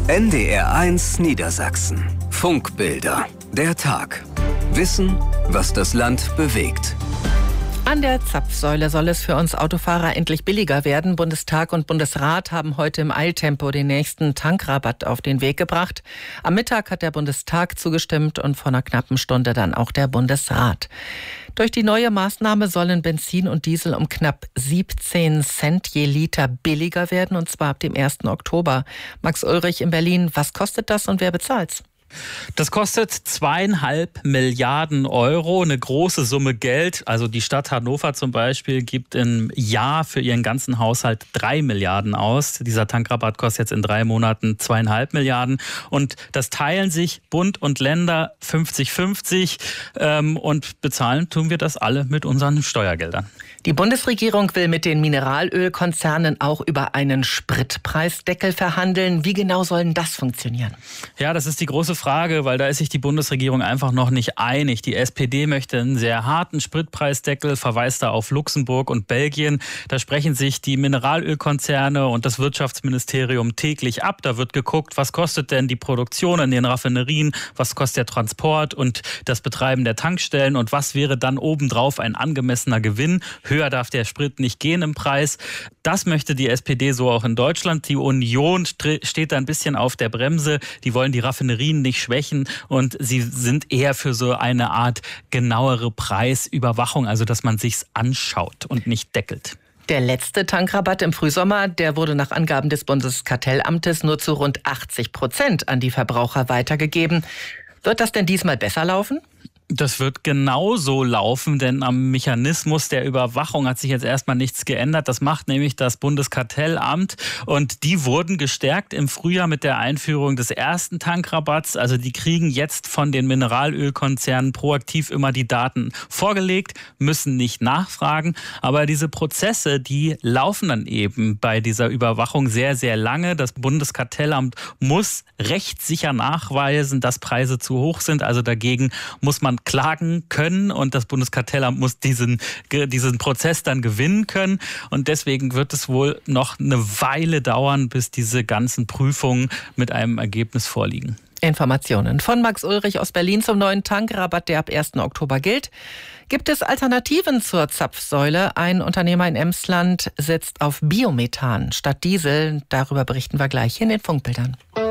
NDR1 Niedersachsen. Funkbilder. Der Tag. Wissen, was das Land bewegt. An der Zapfsäule soll es für uns Autofahrer endlich billiger werden. Bundestag und Bundesrat haben heute im Eiltempo den nächsten Tankrabatt auf den Weg gebracht. Am Mittag hat der Bundestag zugestimmt und vor einer knappen Stunde dann auch der Bundesrat. Durch die neue Maßnahme sollen Benzin und Diesel um knapp 17 Cent je Liter billiger werden, und zwar ab dem 1. Oktober. Max Ulrich in Berlin, was kostet das und wer bezahlt's? Das kostet 2,5 Milliarden Euro, eine große Summe Geld. Also die Stadt Hannover zum Beispiel gibt im Jahr für ihren ganzen Haushalt 3 Milliarden aus. Dieser Tankrabatt kostet jetzt in 3 Monaten 2,5 Milliarden. Und das teilen sich Bund und Länder 50-50 und bezahlen tun wir das alle mit unseren Steuergeldern. Die Bundesregierung will mit den Mineralölkonzernen auch über einen Spritpreisdeckel verhandeln. Wie genau soll denn das funktionieren? Ja, das ist die große Frage, weil da ist sich die Bundesregierung einfach noch nicht einig. Die SPD möchte einen sehr harten Spritpreisdeckel, verweist da auf Luxemburg und Belgien. Da sprechen sich die Mineralölkonzerne und das Wirtschaftsministerium täglich ab. Da wird geguckt, was kostet denn die Produktion in den Raffinerien, was kostet der Transport und das Betreiben der Tankstellen und was wäre dann obendrauf ein angemessener Gewinn. Höher darf der Sprit nicht gehen im Preis. Das möchte die SPD so auch in Deutschland. Die Union steht da ein bisschen auf der Bremse. Die wollen die Raffinerien nicht schwächen und sie sind eher für so eine Art genauere Preisüberwachung, also dass man sich's anschaut und nicht deckelt. Der letzte Tankrabatt im Frühsommer, der wurde nach Angaben des Bundeskartellamtes nur zu rund 80% an die Verbraucher weitergegeben. Wird das denn diesmal besser laufen? Das wird genauso laufen, denn am Mechanismus der Überwachung hat sich jetzt erstmal nichts geändert. Das macht nämlich das Bundeskartellamt und die wurden gestärkt im Frühjahr mit der Einführung des ersten Tankrabatts. Also die kriegen jetzt von den Mineralölkonzernen proaktiv immer die Daten vorgelegt, müssen nicht nachfragen. Aber diese Prozesse, die laufen dann eben bei dieser Überwachung sehr, sehr lange. Das Bundeskartellamt muss rechtssicher nachweisen, dass Preise zu hoch sind. Also dagegen muss man klagen können und das Bundeskartellamt muss diesen Prozess dann gewinnen können. Und deswegen wird es wohl noch eine Weile dauern, bis diese ganzen Prüfungen mit einem Ergebnis vorliegen. Informationen von Max Ulrich aus Berlin zum neuen Tankrabatt, der ab 1. Oktober gilt. Gibt es Alternativen zur Zapfsäule? Ein Unternehmer in Emsland setzt auf Biomethan statt Diesel. Darüber berichten wir gleich hier in den Funkbildern.